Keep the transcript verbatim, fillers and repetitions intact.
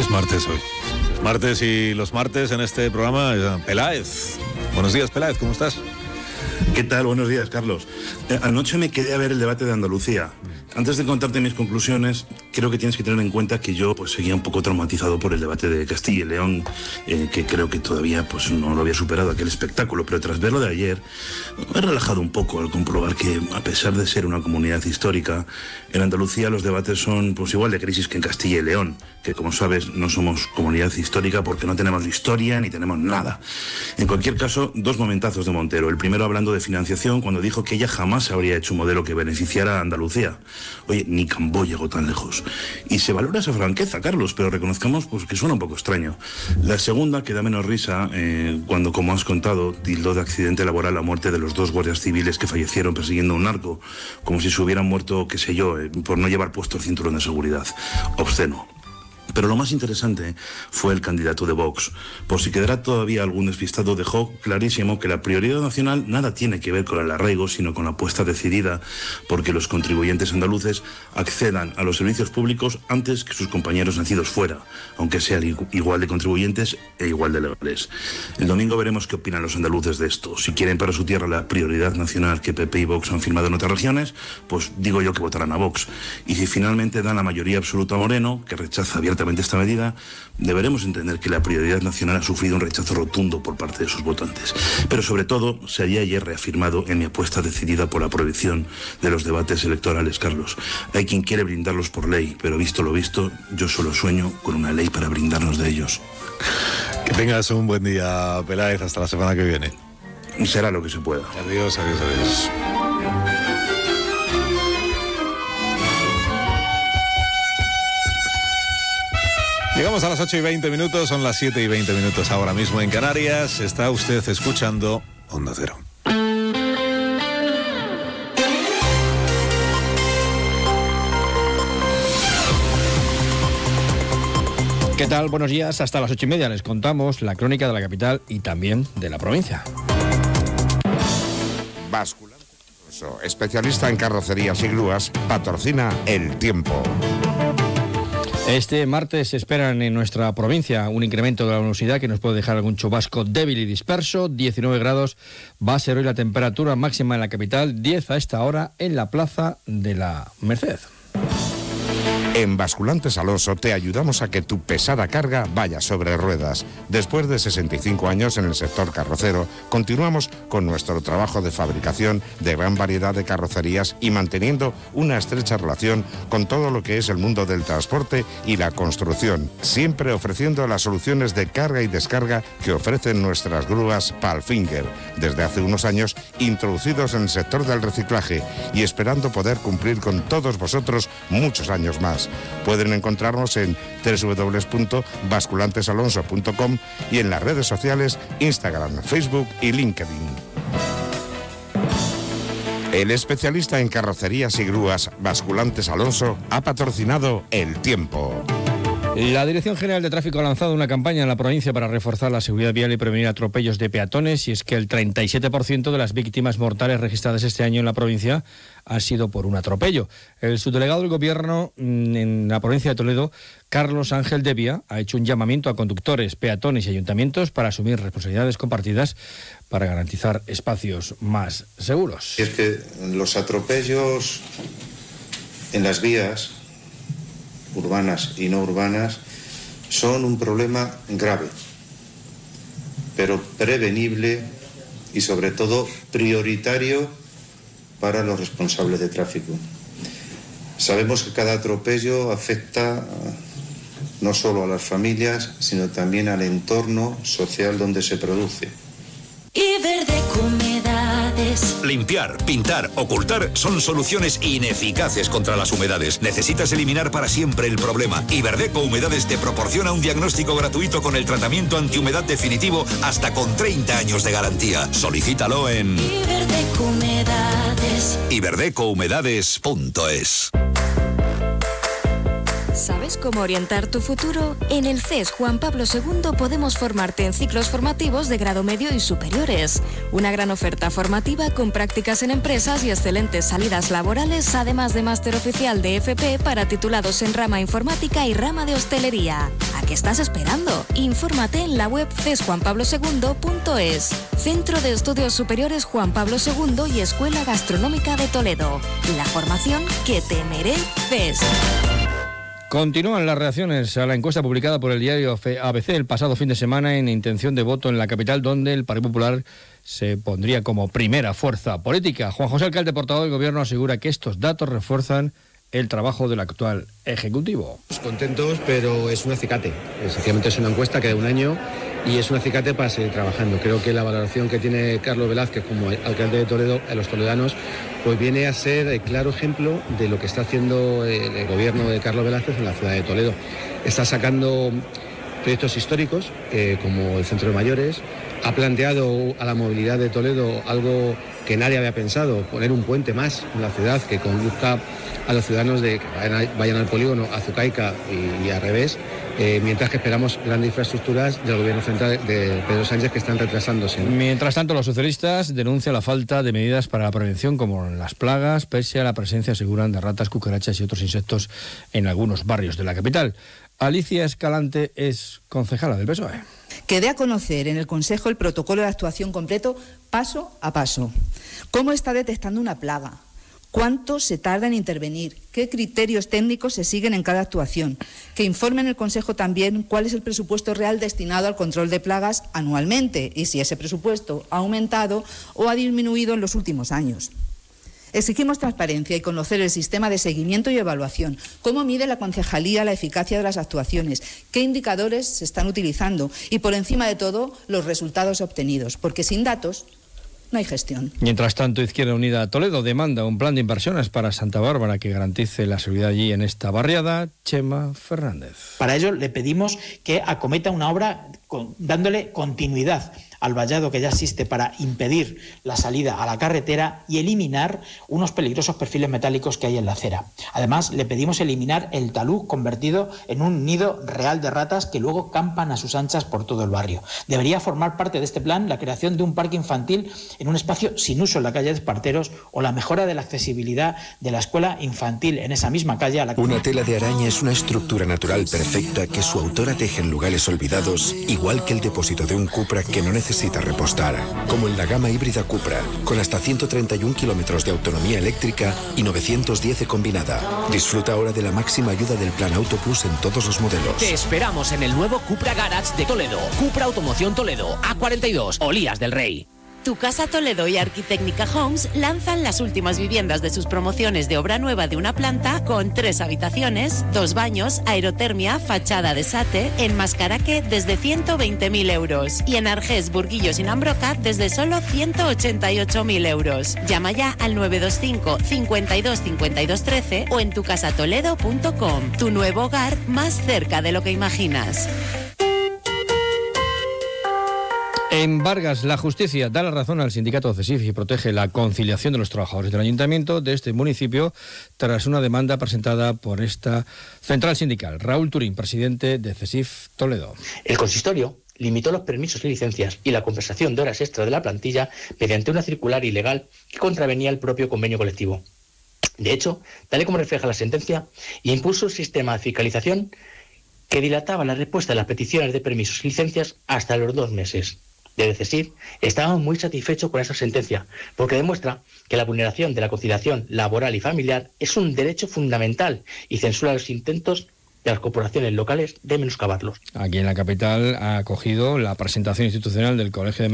Es martes hoy. Es martes y los martes en este programa, Peláez. Buenos días, Peláez, ¿cómo estás? ¿Qué tal? Buenos días, Carlos. Eh, anoche me quedé a ver el debate de Andalucía. Antes de contarte mis conclusiones, creo que tienes que tener en cuenta que yo pues seguía un poco traumatizado por el debate de Castilla y León, eh, que creo que todavía pues no lo había superado aquel espectáculo, pero tras verlo de ayer me he relajado un poco al comprobar que, a pesar de ser una comunidad histórica, en Andalucía los debates son pues igual de crisis que en Castilla y León, que como sabes no somos comunidad histórica porque no tenemos historia ni tenemos nada. En cualquier caso, dos momentazos de Montero. El primero hablando de financiación, cuando dijo que ella jamás habría hecho un modelo que beneficiara a Andalucía. Oye, ni Cambó llegó tan lejos. Y se valora esa franqueza, Carlos, pero reconozcamos pues, que suena un poco extraño. La segunda, que da menos risa, eh, cuando, como has contado, tildó de accidente laboral la muerte de los dos guardias civiles que fallecieron persiguiendo a un narco, como si se hubieran muerto, qué sé yo, eh, por no llevar puesto el cinturón de seguridad. Obsceno. Pero lo más interesante fue el candidato de Vox. Por si quedara todavía algún despistado, dejó clarísimo que la prioridad nacional nada tiene que ver con el arraigo, sino con la apuesta decidida porque los contribuyentes andaluces accedan a los servicios públicos antes que sus compañeros nacidos fuera, aunque sean igual de contribuyentes e igual de legales. El domingo veremos qué opinan los andaluces de esto. Si quieren para su tierra la prioridad nacional que P P y Vox han firmado en otras regiones, pues digo yo que votarán a Vox. Y si finalmente dan la mayoría absoluta a Moreno, que rechaza abiertamente esta medida, deberemos entender que la prioridad nacional ha sufrido un rechazo rotundo por parte de sus votantes. Pero sobre todo, se había ayer reafirmado en mi apuesta decidida por la prohibición de los debates electorales, Carlos. Hay quien quiere brindarlos por ley, pero visto lo visto, yo solo sueño con una ley para brindarnos de ellos. Que tengas un buen día, Peláez, hasta la semana que viene. Será lo que se pueda. Adiós, adiós, adiós. Llegamos a las ocho y veinte minutos, son las siete y veinte minutos ahora mismo en Canarias. Está usted escuchando Onda Cero. ¿Qué tal? Buenos días. Hasta las ocho y media les contamos la crónica de la capital y también de la provincia. Basculante, especialista en carrocerías y grúas, patrocina El Tiempo. Este martes se esperan en nuestra provincia un incremento de la nubosidad que nos puede dejar algún chubasco débil y disperso. diecinueve grados va a ser hoy la temperatura máxima en la capital, diez a esta hora en la Plaza de la Merced. En Basculantes Alonso te ayudamos a que tu pesada carga vaya sobre ruedas. Después de sesenta y cinco años en el sector carrocero, continuamos con nuestro trabajo de fabricación de gran variedad de carrocerías y manteniendo una estrecha relación con todo lo que es el mundo del transporte y la construcción, siempre ofreciendo las soluciones de carga y descarga que ofrecen nuestras grúas Palfinger, desde hace unos años introducidos en el sector del reciclaje y esperando poder cumplir con todos vosotros muchos años más. Pueden encontrarnos en doble u doble u doble u punto basculantes alonso punto com y en las redes sociales Instagram, Facebook y LinkedIn. El especialista en carrocerías y grúas Basculantes Alonso ha patrocinado El Tiempo. La Dirección General de Tráfico ha lanzado una campaña en la provincia para reforzar la seguridad vial y prevenir atropellos de peatones, y es que el treinta y siete por ciento de las víctimas mortales registradas este año en la provincia han sido por un atropello. El subdelegado del Gobierno en la provincia de Toledo, Carlos Ángel Devia, ha hecho un llamamiento a conductores, peatones y ayuntamientos para asumir responsabilidades compartidas para garantizar espacios más seguros. Y es que los atropellos en las vías urbanas y no urbanas son un problema grave, pero prevenible y sobre todo prioritario para los responsables de tráfico. Sabemos que cada atropello afecta no solo a las familias, sino también al entorno social donde se produce. Iberdeco Humedades. Limpiar, pintar, ocultar son soluciones ineficaces contra las humedades. Necesitas eliminar para siempre el problema. Iberdeco Humedades te proporciona un diagnóstico gratuito con el tratamiento antihumedad definitivo hasta con treinta años de garantía. Solicítalo en Iberdeco Humedades. iberdeco humedades punto es. ¿Sabes cómo orientar tu futuro? En el C E S Juan Pablo segundo podemos formarte en ciclos formativos de grado medio y superiores. Una gran oferta formativa con prácticas en empresas y excelentes salidas laborales, además de máster oficial de F P para titulados en rama informática y rama de hostelería. ¿A qué estás esperando? Infórmate en la web ces juan pablo segundo punto es. Centro de Estudios Superiores Juan Pablo segundo y Escuela Gastronómica de Toledo. La formación que te mereces. Continúan las reacciones a la encuesta publicada por el diario A B C el pasado fin de semana en intención de voto en la capital, donde el Partido Popular se pondría como primera fuerza política. Juan José Alcalde, portavoz del Gobierno, asegura que estos datos refuerzan el trabajo del actual Ejecutivo. Contentos, pero es un acicate. Sencillamente es una encuesta que de un año y es un acicate para seguir trabajando. Creo que la valoración que tiene Carlos Velázquez como alcalde de Toledo a los toledanos pues viene a ser el claro ejemplo de lo que está haciendo el, el gobierno de Carlos Velázquez en la ciudad de Toledo. Está sacando proyectos históricos eh, como el Centro de Mayores, ha planteado a la movilidad de Toledo algo que nadie había pensado, poner un puente más en la ciudad que conduzca a los ciudadanos de que vayan, vayan al polígono a Zucaica y, y al revés, eh, mientras que esperamos grandes infraestructuras del gobierno central de Pedro Sánchez que están retrasándose, ¿no? Mientras tanto, los socialistas denuncian la falta de medidas para la prevención, como las plagas, pese a la presencia, aseguran, de ratas, cucarachas y otros insectos en algunos barrios de la capital. Alicia Escalante es concejala del P S O E. Que dé a conocer en el Consejo el protocolo de actuación completo paso a paso. ¿Cómo está detectando una plaga? ¿Cuánto se tarda en intervenir? ¿Qué criterios técnicos se siguen en cada actuación? Que informe en el Consejo también cuál es el presupuesto real destinado al control de plagas anualmente y si ese presupuesto ha aumentado o ha disminuido en los últimos años. Exigimos transparencia y conocer el sistema de seguimiento y evaluación, cómo mide la concejalía la eficacia de las actuaciones, qué indicadores se están utilizando y, por encima de todo, los resultados obtenidos, porque sin datos no hay gestión. Mientras tanto, Izquierda Unida Toledo demanda un plan de inversiones para Santa Bárbara que garantice la seguridad allí en esta barriada. Chema Fernández. Para ello le pedimos que acometa una obra con, dándole continuidad al vallado que ya existe para impedir la salida a la carretera y eliminar unos peligrosos perfiles metálicos que hay en la acera. Además, le pedimos eliminar el talud convertido en un nido real de ratas que luego campan a sus anchas por todo el barrio. Debería formar parte de este plan la creación de un parque infantil en un espacio sin uso en la calle de Esparteros o la mejora de la accesibilidad de la escuela infantil en esa misma calle. A la... Una tela de araña es una estructura natural perfecta que su autora teje en lugares olvidados, igual que el depósito de un Cupra que no necesita necesita repostar, como en la gama híbrida Cupra, con hasta ciento treinta y un kilómetros de autonomía eléctrica y novecientos diez de combinada. Disfruta ahora de la máxima ayuda del Plan Auto Plus en todos los modelos. Te esperamos en el nuevo Cupra Garage de Toledo. Cupra Automoción Toledo, A cuarenta y dos, Olías del Rey. Tu Casa Toledo y Arquitecnica Homes lanzan las últimas viviendas de sus promociones de obra nueva de una planta con tres habitaciones, dos baños, aerotermia, fachada de Sate, en Mascaraque desde ciento veinte mil euros y en Argés, Burguillos y Nambroca desde solo ciento ochenta y ocho mil euros. Llama ya al nueve dos cinco, cincuenta y dos, cincuenta y dos, trece o en tu casa toledo punto com. Tu nuevo hogar más cerca de lo que imaginas. En Vargas, la justicia da la razón al sindicato CESIF y protege la conciliación de los trabajadores del ayuntamiento de este municipio tras una demanda presentada por esta central sindical. Raúl Turín, presidente de CESIF Toledo. El consistorio limitó los permisos y licencias y la compensación de horas extra de la plantilla mediante una circular ilegal que contravenía el propio convenio colectivo. De hecho, tal y como refleja la sentencia, impuso un sistema de fiscalización que dilataba la respuesta a las peticiones de permisos y licencias hasta los dos meses. Desde CESIF estamos muy satisfechos con esa sentencia, porque demuestra que la vulneración de la conciliación laboral y familiar es un derecho fundamental y censura los intentos de las corporaciones locales de menoscabarlos. Aquí en la capital ha acogido la presentación institucional del Colegio de